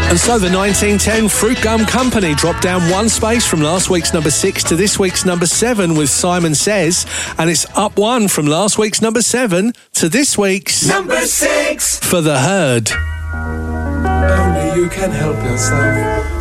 And so the 1910 Fruit Gum Company dropped down one space from last week's number 6 to this week's number 7 with Simon Says, and it's up one from last week's number 7 to this week's number 6 for The Herd. Only you can help yourself.